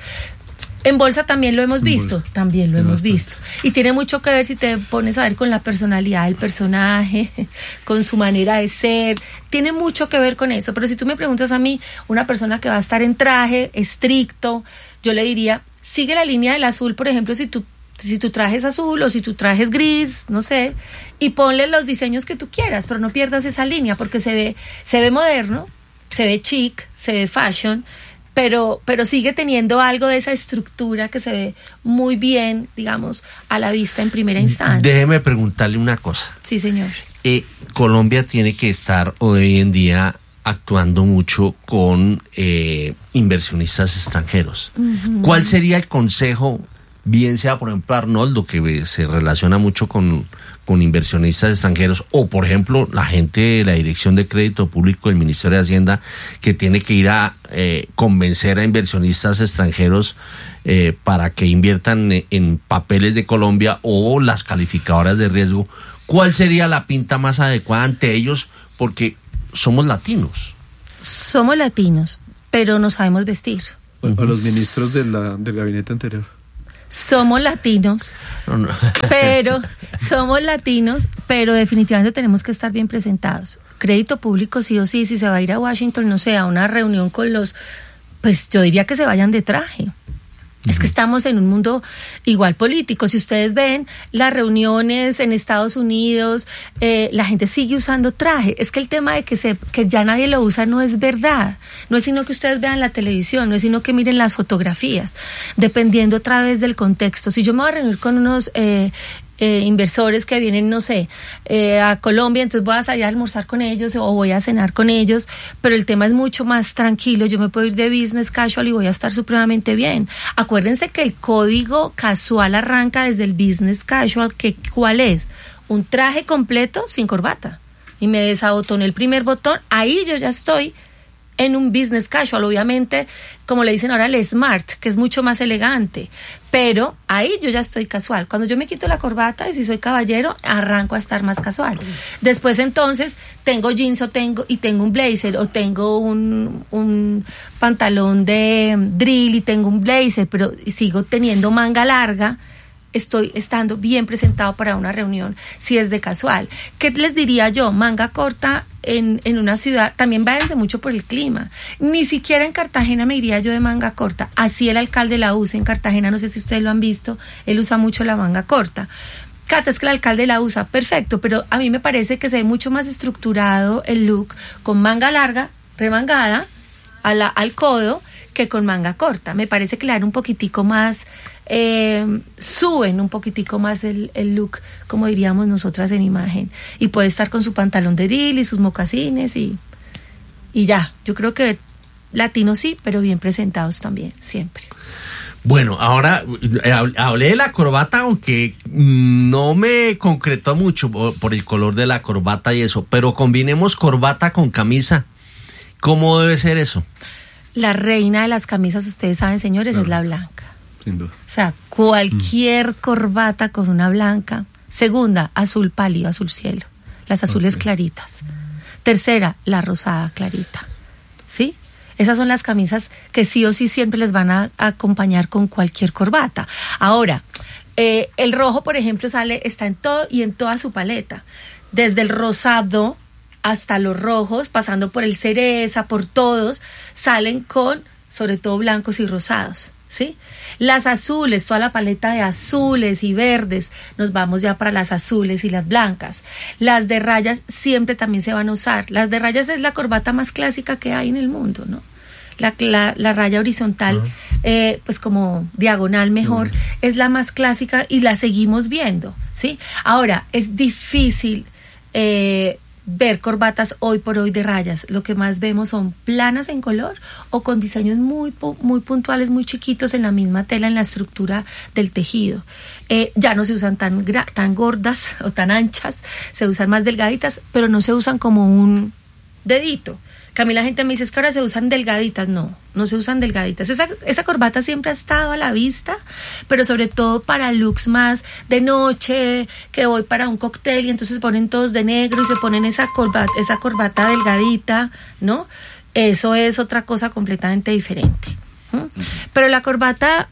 En bolsa también lo hemos visto, también lo Es hemos bastante. visto. Y tiene mucho que ver si te pones a ver con la personalidad del personaje, con su manera de ser, tiene mucho que ver con eso. Pero si tú me preguntas a mí, una persona que va a estar en traje estricto, yo le diría, sigue la línea del azul, por ejemplo, si tú si tu traje es azul o si tu traje es gris, no sé, y ponle los diseños que tú quieras, pero no pierdas esa línea porque se ve, se ve moderno, se ve chic, se ve fashion, pero, pero sigue teniendo algo de esa estructura que se ve muy bien, digamos, a la vista en primera instancia. Déjeme preguntarle una cosa. Sí, señor. Eh, Colombia tiene que estar hoy en día actuando mucho con eh, inversionistas extranjeros. Ujú. ¿Cuál sería el consejo, bien sea por ejemplo Arnoldo, que se relaciona mucho con, con inversionistas extranjeros, o por ejemplo la gente de la Dirección de Crédito Público del Ministerio de Hacienda, que tiene que ir a eh, convencer a inversionistas extranjeros eh, para que inviertan en, en papeles de Colombia o las calificadoras de riesgo? ¿Cuál sería la pinta más adecuada ante ellos? Porque somos latinos. Somos latinos, pero no sabemos vestir. O, o los ministros de la, del gabinete anterior. Somos latinos, No, no. pero somos latinos, pero definitivamente tenemos que estar bien presentados. Crédito público sí o sí, si se va a ir a Washington, no sé, a una reunión con los, pues yo diría que se vayan de traje. Es que estamos en un mundo igual político. Si ustedes ven las reuniones en Estados Unidos, eh, la gente sigue usando traje. Es que el tema de que, se, que ya nadie lo usa no es verdad. No es sino que ustedes vean la televisión, no es sino que miren las fotografías, dependiendo otra vez del contexto. Si yo me voy a reunir con unos eh, eh, inversores que vienen, no sé, eh, a Colombia, entonces voy a salir a almorzar con ellos o voy a cenar con ellos, pero el tema es mucho más tranquilo. Yo me puedo ir de business casual y voy a estar supremamente bien. Acuérdense que el código casual arranca desde el business casual, que ¿cuál es? Un traje completo sin corbata. Y me desabotoné el primer botón, ahí yo ya estoy en un business casual, obviamente, como le dicen ahora, el smart, que es mucho más elegante, pero ahí yo ya estoy casual. Cuando yo me quito la corbata y si soy caballero, arranco a estar más casual. Después entonces tengo jeans o tengo y tengo un blazer o tengo un, un pantalón de drill y tengo un blazer, pero sigo teniendo manga larga. Estoy estando bien presentado para una reunión, si es de casual. ¿Qué les diría yo? Manga corta en, en una ciudad, también váyanse mucho por el clima. Ni siquiera en Cartagena me iría yo de manga corta. Así el alcalde la usa en Cartagena, no sé si ustedes lo han visto, él usa mucho la manga corta. Cata, es que el alcalde la usa, perfecto, pero a mí me parece que se ve mucho más estructurado el look con manga larga, remangada, a la, al codo, que con manga corta. Me parece que le dan un poquitico más, eh, suben un poquitico más el, el look, como diríamos nosotras en imagen. Y puede estar con su pantalón de drill y sus mocasines y, y ya. Yo creo que latinos sí, pero bien presentados también, siempre. Bueno, ahora eh, hablé de la corbata, aunque no me concretó mucho por, por el color de la corbata y eso, pero combinemos corbata con camisa. ¿Cómo debe ser eso? la reina de las camisas, ustedes saben, señores, claro, es la blanca. Sin duda. O sea, cualquier mm. corbata con una blanca. Segunda, azul pálido, azul cielo. Las azules okay. claritas. Tercera, la rosada clarita. ¿Sí? Esas son las camisas que sí o sí siempre les van a, a acompañar con cualquier corbata. Ahora, eh, el rojo, por ejemplo, sale, está en todo y en toda su paleta. Desde el rosado hasta los rojos, pasando por el cereza, por todos, salen con, sobre todo, blancos y rosados. ¿Sí? Las azules, toda la paleta de azules y verdes, nos vamos ya para las azules y las blancas. Las de rayas siempre también se van a usar. Las de rayas es la corbata más clásica que hay en el mundo, ¿no? La, la, la raya horizontal, uh-huh. eh, pues como diagonal mejor, uh-huh. es la más clásica y la seguimos viendo, ¿sí? Ahora, es difícil eh, ver corbatas hoy por hoy de rayas. Lo que más vemos son planas en color o con diseños muy muy puntuales, muy chiquitos en la misma tela, en la estructura del tejido. Eh, ya no se usan tan, gra- tan gordas o tan anchas, se usan más delgaditas, pero no se usan como un dedito. Que a mí la gente me dice, es que ahora se usan delgaditas. No, no se usan delgaditas. Esa, esa corbata siempre ha estado a la vista, pero sobre todo para looks más de noche, que voy para un cóctel y entonces ponen todos de negro y se ponen esa corbata, esa corbata delgadita, ¿no? Eso es otra cosa completamente diferente. ¿Mm? Pero la corbata,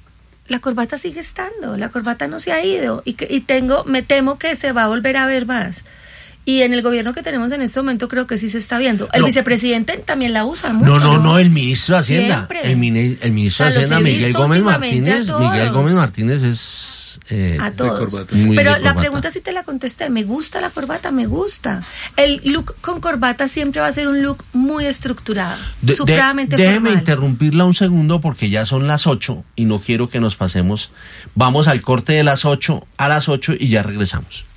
la corbata sigue estando, la corbata no se ha ido y, y tengo, me temo que se va a volver a ver más. Y en el gobierno que tenemos en este momento creo que sí se está viendo. El no. vicepresidente también la usa mucho. No, no, no, el ministro de Hacienda. El, mini, el ministro de Hacienda, Miguel Gómez Martínez. Miguel Gómez Martínez es... Eh, a todos. Pero la pregunta sí te la contesté. ¿Me gusta la corbata? Me gusta. El look con corbata siempre va a ser un look muy estructurado. De, supremamente de, formal. Déjeme interrumpirla un segundo porque ya son las ocho y no quiero que nos pasemos. Vamos al corte de las ocho a las ocho y ya regresamos.